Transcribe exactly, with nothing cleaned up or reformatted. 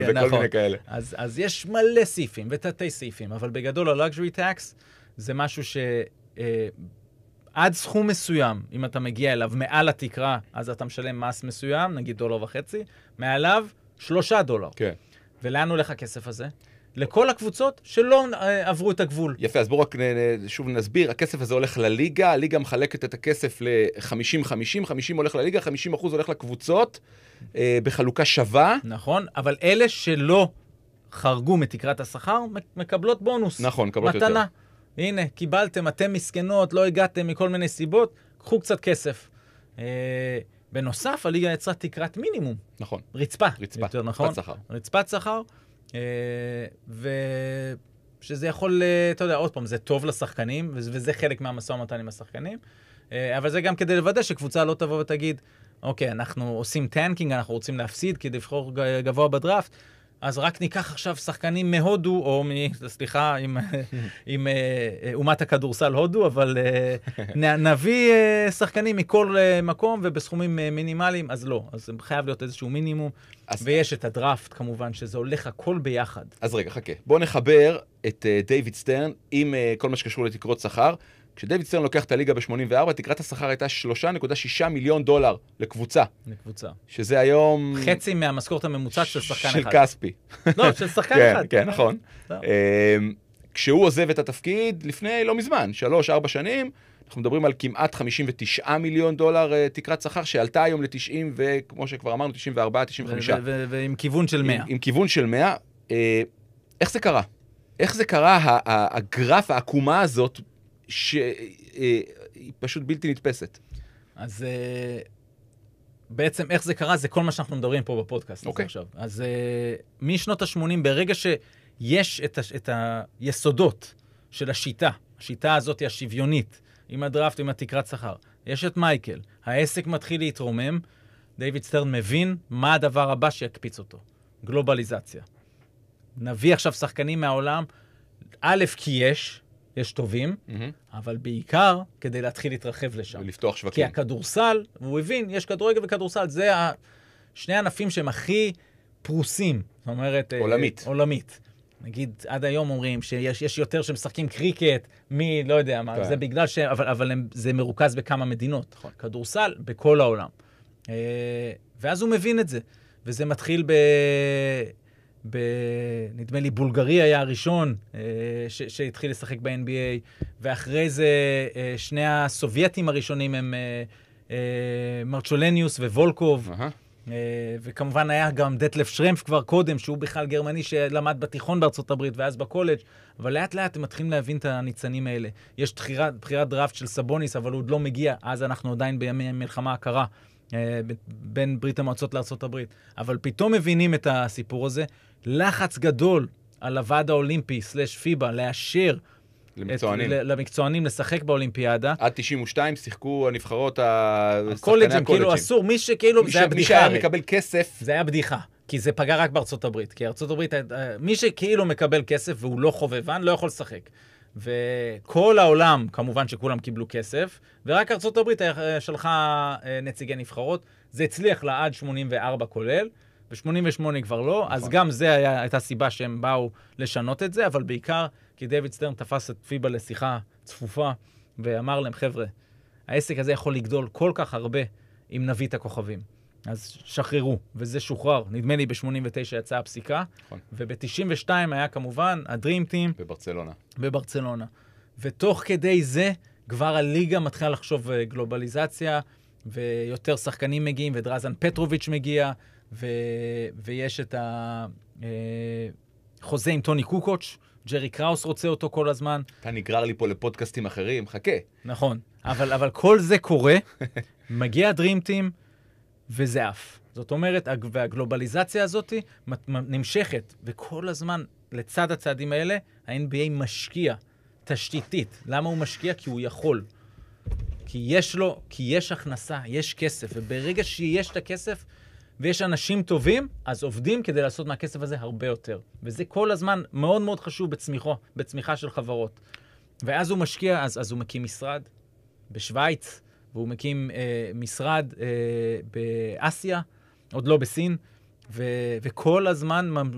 וכל מיני כאלה. אז, אז יש מלא סעיפים ותתי סעיפים, אבל בגדול ה-luxury tax זה משהו ש... אה, עד סכום מסוים, אם אתה מגיע אליו מעל התקרה, אז אתה משלם מס מסוים, נגיד דולר וחצי, מעליו שלושה דולר. כן. ולאן הולך הכסף הזה? לכל הקבוצות שלא אה, עברו את הגבול. יפה, אז בואו רק שוב נסביר, הכסף הזה הולך לליגה, הליגה מחלקת את הכסף ל-חמישים חמישים, חמישים הולך לליגה, חמישים אחוז הולך לקבוצות, אה, בחלוקה שווה. נכון, אבל אלה שלא חרגו מתקרת השכר, מקבלות בונוס. נכון, מקבלות מתנה. יותר. הנה, קיבלתם, אתם מסכנות, לא הגעתם מכל מיני סיבות, קחו קצת כסף. אה, בנוסף, הליגה יצרה תקרת מינימום. נכון. רצפה. רצפה, יותר, נכון? רצפת שכר. רצפת שכר. אה, ושזה יכול, אתה יודע, עוד פעם, זה טוב לשחקנים, וזה חלק מהמשא ומתן עם השחקנים, אה, אבל זה גם כדי לוודא שקבוצה לא תבוא ותגיד, אוקיי, אנחנו עושים טנקינג, אנחנו רוצים להפסיד כדי לבחור גבוה בדראפט, אז רק ניקח עכשיו שחקנים מהודו, או מ... סליחה, עם, עם אומת הכדורסל הודו, אבל נביא שחקנים מכל מקום ובסכומים מינימליים, אז לא. אז חייב להיות איזשהו מינימום, אז... ויש את הדראפט כמובן, שזה הולך הכל ביחד. אז רגע, חכה. בואו נחבר את דיוויד סטרן עם כל מה שקשור לתקרות שכר. כשדיוויד סטרן לוקח את הליגה ב-שמונים וארבע, תקרת השכר הייתה שלושה נקודה שישה מיליון דולר לקבוצה. לקבוצה. שזה היום... חצי מהמשכורת הממוצעת של שחקן אחד. של כספי. לא, של שחקן אחד. כן, נכון. כשהוא עוזב את התפקיד לפני לא מזמן, שלוש, ארבע שנים, אנחנו מדברים על כמעט חמישים ותשעה מיליון דולר תקרת שכר, שעלתה היום ל-תשעים, וכמו שכבר אמרנו, תשעים וארבע, תשעים וחמש. ועם כיוון של מאה. עם כיוון של מאה. איך זה קרה? איך זה קרה, הגרף, העקומה הזאת, שהיא פשוט בלתי נתפסת. אז בעצם איך זה קרה, זה כל מה שאנחנו מדברים פה בפודקאסט. אוקיי. עכשיו. אז משנות ה-שמונים, ברגע שיש את, את היסודות של השיטה, השיטה הזאת היא השוויונית, עם הדראפט, עם התקרת שכר, יש את מייקל, העסק מתחיל להתרומם, דיוויד סטרן מבין מה הדבר הבא שיקפיץ אותו. גלובליזציה. נביא עכשיו שחקנים מהעולם, א', כי יש, יש טובים, mm-hmm. אבל בעיקר כדי להתחיל להתרחב לשם. ולפתוח שווקים. כי הכדורסל, והוא הבין, יש כדורגל וכדורסל, זה שני הענפים שהם הכי פרוסים. זאת אומרת... עולמית. אה, עולמית. נגיד, עד היום אומרים שיש יש יותר שמשחקים קריקט, מי, לא יודע מה, זה בגלל ש... אבל, אבל הם, זה מרוכז בכמה מדינות. נכון. כדורסל בכל העולם. אה, ואז הוא מבין את זה. וזה מתחיל ב... ב... נדמה לי, בולגרי היה הראשון ש... שהתחיל לשחק ב-אן בי איי, ואחרי זה שני הסובייטים הראשונים הם מרצ'ולניוס ווולקוב, uh-huh. וכמובן היה גם דטלף שרמפ כבר קודם, שהוא בכלל גרמני שלמד בתיכון בארצות הברית ואז בקולג', אבל לאט לאט הם מתחילים להבין את הניצנים האלה. יש בחירת, בחירת דראפט של סבוניס, אבל הוא עוד לא מגיע, אז אנחנו עדיין בימי מלחמה הקרה, בין ברית המועצות לארצות הברית. אבל פתאום מבינים את הסיפור הזה, לחץ גדול על הוועד האולימפי, סלש פיבה, לאשר למקצוענים. את, למקצוענים לשחק באולימפיאדה. עד תשעים ושתיים שיחקו הנבחרות, השחקני הקולג'ים, כאילו אסור, מי שכאילו, מי זה היה בדיחה. מי שהיה מקבל כסף. זה היה בדיחה, כי זה פגע רק בארצות הברית. כי ארצות הברית, מי שכאילו מקבל כסף והוא לא חובבן, לא יכול לשחק. וכל העולם, כמובן שכולם קיבלו כסף, ורק ארצות הברית שלחה נציגי נבחרות. זה הצליח לה עד שמונים וארבע כולל, ב-שמונים ושמונה כבר לא, נכון. אז גם זה היה, הייתה סיבה שהם באו לשנות את זה, אבל בעיקר כי דיוויד סטרן תפס את פיבה לשיחה צפופה, ואמר להם, חבר'ה, העסק הזה יכול לגדול כל כך הרבה אם נביא את הכוכבים. אז שחררו, וזה שוחרר. נדמה לי ב-שמונים ותשע יצאה הפסיקה, נכון. וב-תשעים ושתיים היה כמובן הדרים טים. בברצלונה. בברצלונה. ותוך כדי זה, כבר הליגה מתחילה לחשוב גלובליזציה, ויותר שחקנים מגיעים, ודרזן פטרוביץ' מגיע, ו... ויש את החוזה עם טוני קוקוץ', ג'רי קראוס רוצה אותו כל הזמן. אתה נגרר לי פה לפודקאסטים אחרים, חכה. נכון, אבל, אבל כל זה קורה, מגיע הדרים טים, וזה אף. זאת אומרת, והגלובליזציה הזאת נמשכת, וכל הזמן, לצד הצעדים האלה, ה-אן בי איי משקיע תשתיתית. למה הוא משקיע? כי הוא יכול. כי יש לו, כי יש הכנסה, יש כסף, וברגע שיש את הכסף, ויש אנשים טובים, אז עובדים כדי לעשות מהכסף הזה הרבה יותר. וזה כל הזמן מאוד מאוד חשוב בצמיחו, בצמיחה של חברות. ואז הוא משקיע, אז, אז הוא מקים משרד בשוויץ, והוא מקים אה, משרד אה, באסיה, עוד לא בסין, ו, וכל הזמן